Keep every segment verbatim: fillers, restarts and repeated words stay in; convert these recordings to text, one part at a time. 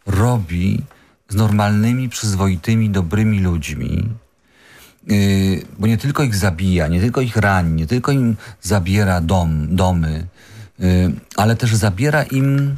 robi z normalnymi, przyzwoitymi, dobrymi ludźmi, yy, bo nie tylko ich zabija, nie tylko ich rani, nie tylko im zabiera dom, domy, yy, ale też zabiera im,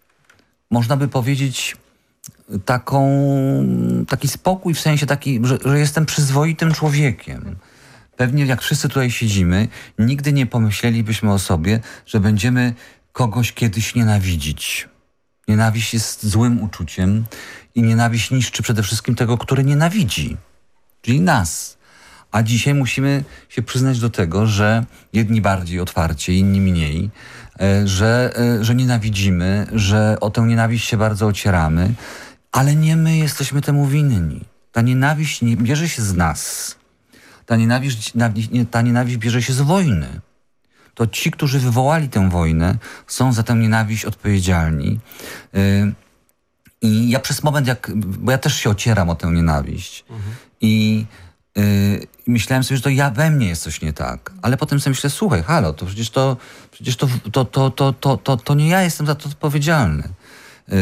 można by powiedzieć, taką, taki spokój, w sensie taki, że, że jestem przyzwoitym człowiekiem. Pewnie jak wszyscy tutaj siedzimy, nigdy nie pomyślelibyśmy o sobie, że będziemy kogoś kiedyś nienawidzić. Nienawiść jest złym uczuciem i nienawiść niszczy przede wszystkim tego, który nienawidzi, czyli nas. A dzisiaj musimy się przyznać do tego, że jedni bardziej otwarcie, inni mniej, że, że nienawidzimy, że o tę nienawiść się bardzo ocieramy, ale nie my jesteśmy temu winni. Ta nienawiść nie bierze się z nas. Ta nienawiść, ta nienawiść bierze się z wojny. To ci, którzy wywołali tę wojnę, są za tę nienawiść odpowiedzialni. Yy, I ja przez moment, jak, bo ja też się ocieram o tę nienawiść. Mhm. I yy, myślałem sobie, że to ja we mnie jest coś nie tak. Ale potem sobie myślę, słuchaj, halo, to przecież to, przecież to, to, to, to, to, to, to nie ja jestem za to odpowiedzialny. Yy,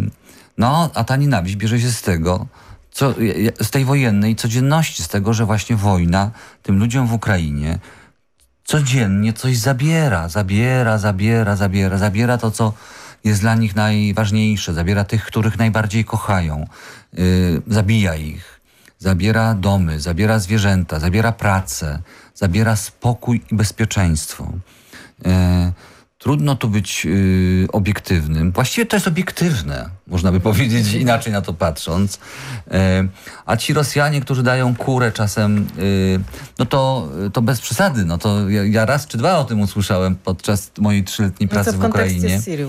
no, a ta nienawiść bierze się z tego, co, z tej wojennej codzienności, z tego, że właśnie wojna tym ludziom w Ukrainie codziennie coś zabiera, zabiera, zabiera, zabiera, zabiera to, co jest dla nich najważniejsze, zabiera tych, których najbardziej kochają, yy, zabija ich, zabiera domy, zabiera zwierzęta, zabiera pracę, zabiera spokój i bezpieczeństwo. Yy, Trudno tu być yy, obiektywnym. Właściwie to jest obiektywne, można by powiedzieć, inaczej na to patrząc. Yy, a ci Rosjanie, którzy dają kurę czasem, yy, no to, to bez przesady. No to ja, ja raz czy dwa o tym usłyszałem podczas mojej trzyletniej pracy w Ukrainie.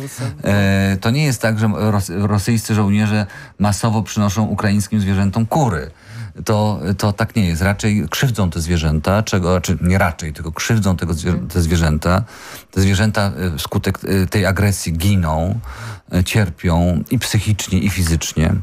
Yy, to nie jest tak, że ros, rosyjscy żołnierze masowo przynoszą ukraińskim zwierzętom kury. To, to tak nie jest. Raczej krzywdzą te zwierzęta, czego, czy nie raczej, tylko krzywdzą tego, te zwierzęta. Te zwierzęta wskutek tej agresji giną, cierpią i psychicznie, i fizycznie.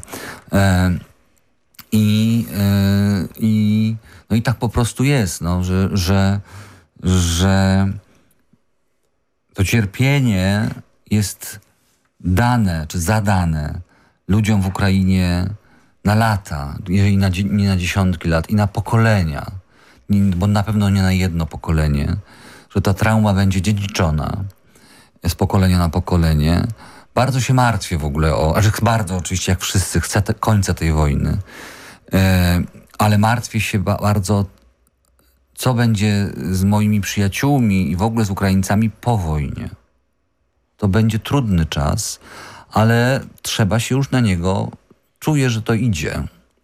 I, i, no i tak po prostu jest, no, że, że, że to cierpienie jest dane, czy zadane ludziom w Ukrainie na lata, jeżeli na, nie na dziesiątki lat i na pokolenia, bo na pewno nie na jedno pokolenie, że ta trauma będzie dziedziczona z pokolenia na pokolenie. Bardzo się martwię w ogóle o, a że bardzo oczywiście jak wszyscy chcę te, końca tej wojny, e, ale martwię się ba, bardzo, co będzie z moimi przyjaciółmi i w ogóle z Ukraińcami po wojnie. To będzie trudny czas, ale trzeba się już na niego. Czuję, że to idzie.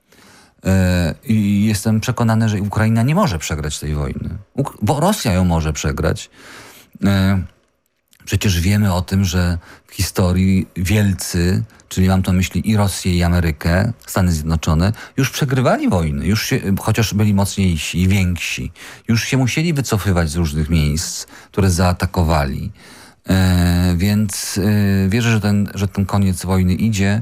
I jestem przekonany, że Ukraina nie może przegrać tej wojny. Bo Rosja ją może przegrać. Przecież wiemy o tym, że w historii wielcy, czyli mam to na myśli i Rosję, i Amerykę, Stany Zjednoczone, już przegrywali wojny, już się, chociaż byli mocniejsi i więksi. Już się musieli wycofywać z różnych miejsc, które zaatakowali. Więc wierzę, że ten, że ten koniec wojny idzie.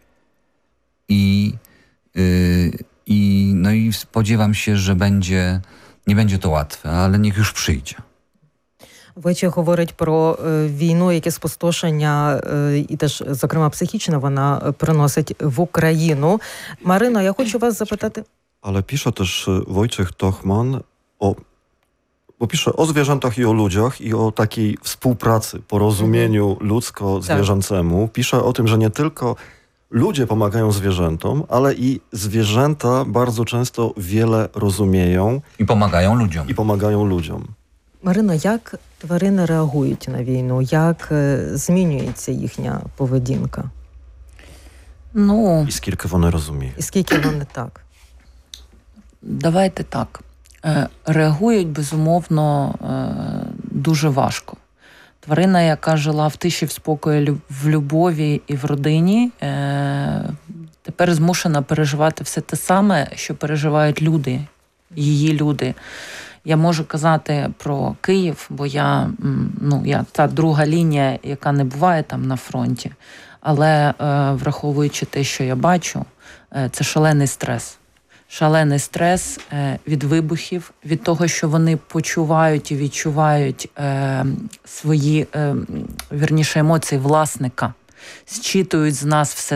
I, yy, i, no i spodziewam się, że będzie, nie będzie to łatwe, ale niech już przyjdzie. Войче говорить про війну, яке спустошення і теж, зокрема, психічне вона приносить в Україну. Марино, я хочу вас запитати... Ale pisze też Wojciech Tochman o, bo pisze o zwierzętach i o ludziach i o takiej współpracy, porozumieniu mhm. ludzko-zwierzęcemu. Pisze o tym, że nie tylko ludzie pomagają zwierzętom, ale i zwierzęta bardzo często wiele rozumieją. I pomagają ludziom. I pomagają ludziom. Марино, як тварини реагують на війну? Як змінюється їхня поведінка? Ну, і скільки вони розуміють? І скільки вони так? Давайте так. Реагують, безумовно, дуже важко. Тварина, яка жила в тиші, в спокої, в любові і в родині, тепер змушена переживати все те саме, що переживають люди, її люди. Я можу казати про Київ, бо я, ну, я та друга лінія, яка не буває там на фронті. Але враховуючи те, що я бачу, це шалений стрес. Шалений стрес від вибухів, від того, що вони почувають і відчувають свої, вірніше, емоції власника. Зчитують з нас все